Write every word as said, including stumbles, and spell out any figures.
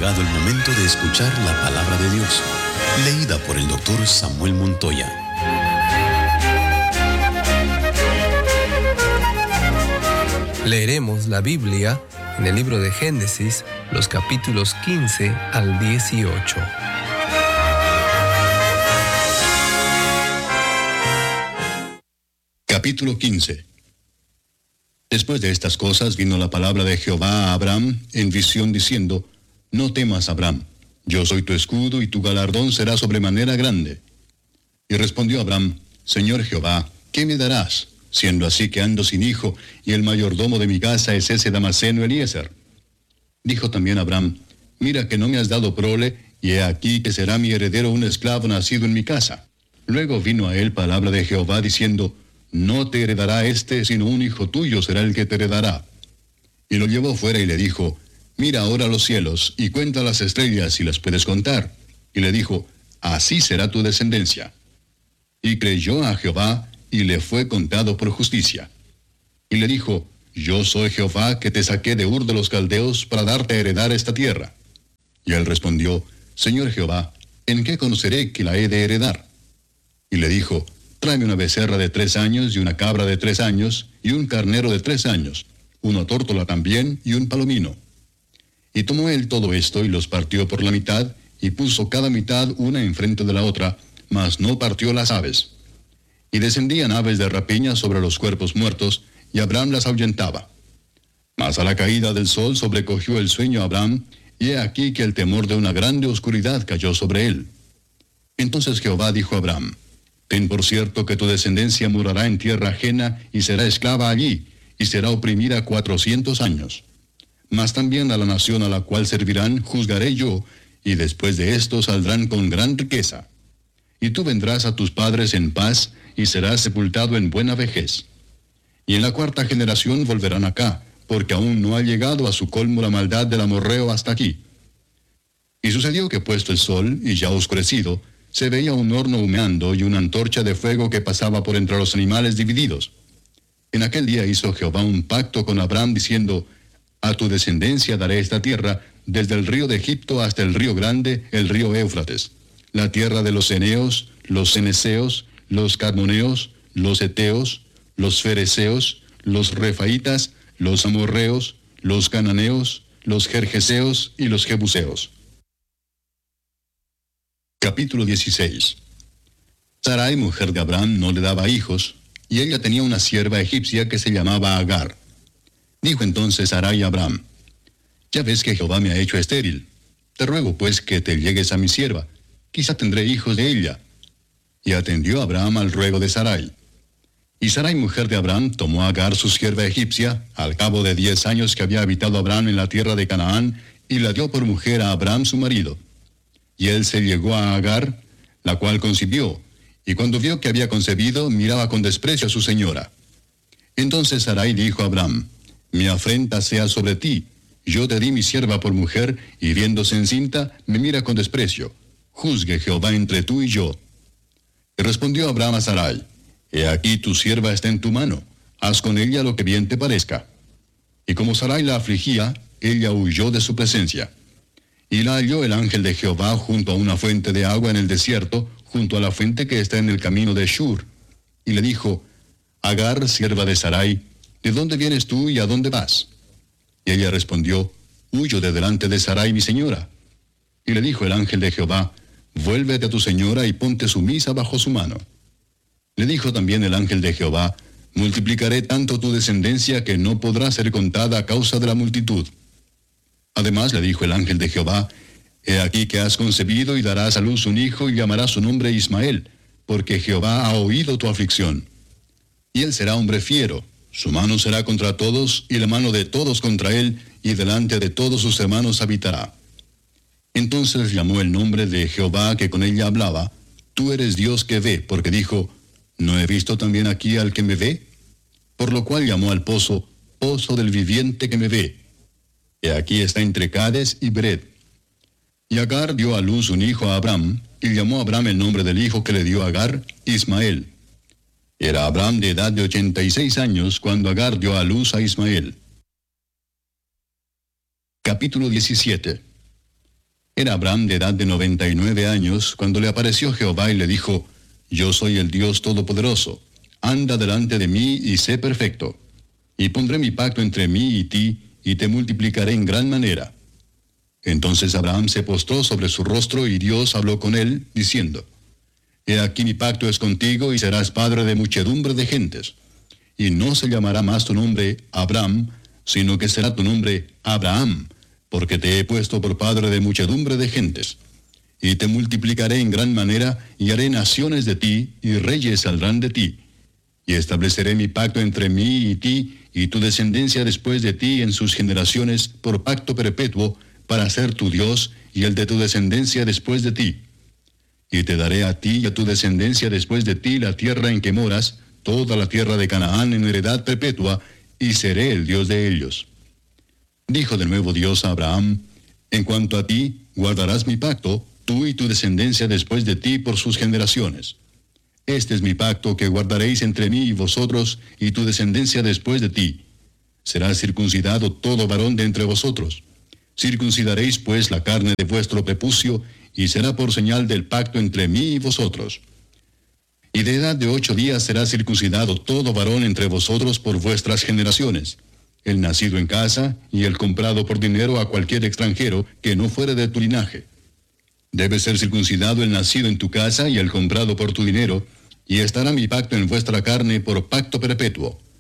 llegado el momento de escuchar la palabra de Dios, leída por el doctor Samuel Montoya. Leeremos la Biblia en el libro de Génesis, los capítulos quince al dieciocho. Capítulo quince. Después de estas cosas vino la palabra de Jehová a Abraham en visión diciendo: No temas, Abraham, yo soy tu escudo y tu galardón será sobremanera grande. Y respondió Abraham: Señor Jehová, ¿qué me darás, siendo así que ando sin hijo, y el mayordomo de mi casa es ese Damaseno Eliezer? Dijo también Abraham: Mira que no me has dado prole, y he aquí que será mi heredero un esclavo nacido en mi casa. Luego vino a él palabra de Jehová diciendo: No te heredará éste, sino un hijo tuyo será el que te heredará. Y lo llevó fuera y le dijo: Mira ahora los cielos, y cuenta las estrellas, si las puedes contar. Y le dijo: Así será tu descendencia. Y creyó a Jehová, y le fue contado por justicia. Y le dijo: Yo soy Jehová, que te saqué de Ur de los Caldeos, para darte a heredar esta tierra. Y él respondió: Señor Jehová, ¿en qué conoceré que la he de heredar? Y le dijo: Tráeme una becerra de tres años, y una cabra de tres años, y un carnero de tres años, una tórtola también, y un palomino. Y tomó él todo esto, y los partió por la mitad, y puso cada mitad una enfrente de la otra, mas no partió las aves. Y descendían aves de rapiña sobre los cuerpos muertos, y Abraham las ahuyentaba. Mas a la caída del sol sobrecogió el sueño a Abraham, y he aquí que el temor de una grande oscuridad cayó sobre él. Entonces Jehová dijo a Abraham: Ten por cierto que tu descendencia morará en tierra ajena, y será esclava allí, y será oprimida cuatrocientos años. Mas también a la nación a la cual servirán juzgaré yo, y después de esto saldrán con gran riqueza. Y tú vendrás a tus padres en paz, y serás sepultado en buena vejez. Y en la cuarta generación volverán acá, porque aún no ha llegado a su colmo la maldad del amorreo hasta aquí. Y sucedió que puesto el sol, y ya oscurecido, se veía un horno humeando y una antorcha de fuego que pasaba por entre los animales divididos. En aquel día hizo Jehová un pacto con Abraham, diciendo: A tu descendencia daré esta tierra, desde el río de Egipto hasta el río grande, el río Éufrates, la tierra de los eneos, los ceneseos, los cadmoneos, los eteos, los fereceos, los refaitas, los amorreos, los cananeos, los gergeseos y los jebuseos. Capítulo dieciséis. Sarai, mujer de Abraham, no le daba hijos, y ella tenía una sierva egipcia que se llamaba Agar. Dijo entonces Sarai a Abraham: Ya ves que Jehová me ha hecho estéril. Te ruego pues que te llegues a mi sierva, quizá tendré hijos de ella. Y atendió Abraham al ruego de Sarai. Y Sarai, mujer de Abraham, tomó a Agar su sierva egipcia, al cabo de diez años que había habitado Abraham en la tierra de Canaán, y la dio por mujer a Abraham su marido. Y él se llegó a Agar, la cual concibió, y cuando vio que había concebido, miraba con desprecio a su señora. Entonces Sarai dijo a Abraham: Mi afrenta sea sobre ti, yo te di mi sierva por mujer, y viéndose encinta, me mira con desprecio. Juzgue Jehová entre tú y yo. Y respondió Abraham a Sarai: He aquí tu sierva está en tu mano, haz con ella lo que bien te parezca. Y como Sarai la afligía, ella huyó de su presencia. Y la halló el ángel de Jehová junto a una fuente de agua en el desierto, junto a la fuente que está en el camino de Shur. Y le dijo: Agar, sierva de Sarai, ¿de dónde vienes tú y a dónde vas? Y ella respondió: Huyo de delante de Sarai mi señora. Y le dijo el ángel de Jehová: Vuélvete a tu señora y ponte sumisa bajo su mano. Le dijo también el ángel de Jehová: Multiplicaré tanto tu descendencia que no podrá ser contada a causa de la multitud. Además le dijo el ángel de Jehová: He aquí que has concebido y darás a luz un hijo y llamarás su nombre Ismael, porque Jehová ha oído tu aflicción. Y él será hombre fiero, su mano será contra todos y la mano de todos contra él, y delante de todos sus hermanos habitará. Entonces llamó el nombre de Jehová que con ella hablaba: Tú eres Dios que ve, porque dijo: ¿No he visto también aquí al que me ve? Por lo cual llamó al pozo Pozo del viviente que me ve. Y aquí está entre Cades y Bered. Y Agar dio a luz un hijo a Abraham, y llamó a Abraham el nombre del hijo que le dio a Agar, Ismael. Era Abraham de edad de ochenta y seis años cuando Agar dio a luz a Ismael. Capítulo diecisiete. Era Abraham de edad de noventa y nueve años cuando le apareció Jehová y le dijo, Yo soy el Dios Todopoderoso, anda delante de mí y sé perfecto. Y pondré mi pacto entre mí y ti, y te multiplicaré en gran manera. Entonces Abraham se postró sobre su rostro y Dios habló con él, diciendo, He aquí mi pacto es contigo y serás padre de muchedumbre de gentes. Y no se llamará más tu nombre Abraham, sino que será tu nombre Abraham, porque te he puesto por padre de muchedumbre de gentes. Y te multiplicaré en gran manera, y haré naciones de ti, y reyes saldrán de ti. Y estableceré mi pacto entre mí y ti, y tu descendencia después de ti en sus generaciones, por pacto perpetuo, para ser tu Dios, y el de tu descendencia después de ti. Y te daré a ti y a tu descendencia después de ti la tierra en que moras, toda la tierra de Canaán en heredad perpetua, y seré el Dios de ellos. Dijo de nuevo Dios a Abraham, En cuanto a ti, guardarás mi pacto, tú y tu descendencia después de ti por sus generaciones. Este es mi pacto que guardaréis entre mí y vosotros, y tu descendencia después de ti. Será circuncidado todo varón de entre vosotros. Circuncidaréis pues la carne de vuestro prepucio, y será por señal del pacto entre mí y vosotros. Y de edad de ocho días será circuncidado todo varón entre vosotros por vuestras generaciones, el nacido en casa y el comprado por dinero a cualquier extranjero que no fuere de tu linaje. Debe ser circuncidado el nacido en tu casa y el comprado por tu dinero, y estará mi pacto en vuestra carne por pacto perpetuo.